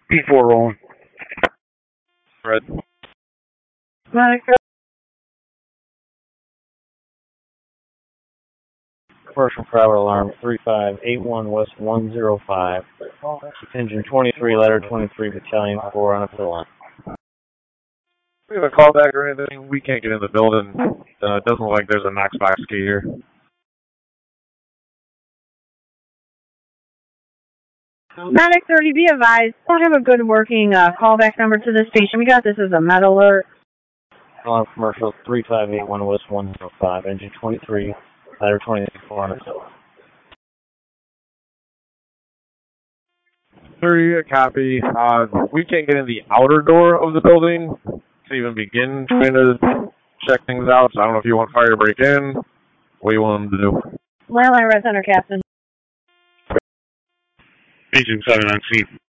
P4 rolling. Red. Commercial private alarm 3581 West 105. Engine 23, letter 23, Battalion 4 on a fill line. We have a callback or anything. We can't get in the building. It doesn't look like there's a Knox box key here. Medic 30, be advised. Don't have a good working callback number to this station. We got this as a med alert. Alarm commercial 3581 West 105. Engine 23, letter 24 on a fill line. 30, a copy. We can't get in the outer door of the building to even begin trying to check things out. So I don't know if you want fire to break in. What do you want them to do? Landline Red Center, Captain. Agent 7 on scene.